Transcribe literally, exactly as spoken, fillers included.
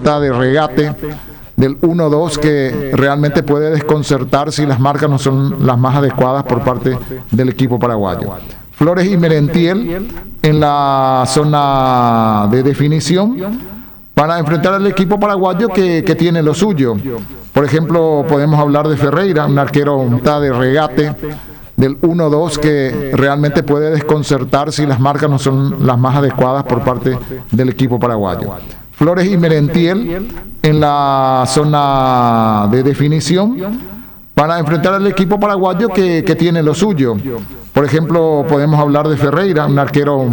pelota de regate del uno dos que realmente puede desconcertar si las marcas no son las más adecuadas por parte del equipo paraguayo. Flores y Merentiel en la zona de definición para enfrentar al equipo paraguayo que, que tiene lo suyo. Por ejemplo, podemos hablar de Ferreira, un arquero de regate del uno dos que realmente puede desconcertar si las marcas no son las más adecuadas por parte del equipo paraguayo. Flores y Merentiel en la zona de definición para enfrentar al equipo paraguayo que, que tiene lo suyo. Por ejemplo, podemos hablar de Ferreira, un arquero